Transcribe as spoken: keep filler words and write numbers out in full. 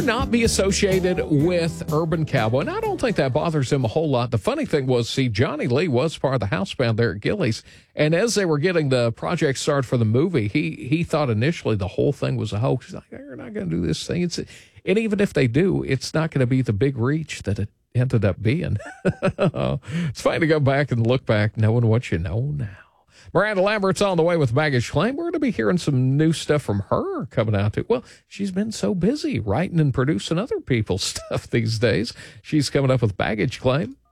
not be associated with Urban Cowboy. And I don't think that bothers him a whole lot. The funny thing was, see, Johnny Lee was part of the house band there at Gilley's. And as they were getting the project started for the movie, he he thought initially the whole thing was a hoax. He's like, they're not going to do this thing. It's, and even if they do, it's not going to be the big reach that it ended up being. It's fine to go back and look back knowing what you know now. Miranda Lambert's on the way with Baggage Claim. We're going to be hearing some new stuff from her coming out too. Well, she's been so busy writing and producing other people's stuff these days. She's coming up with Baggage Claim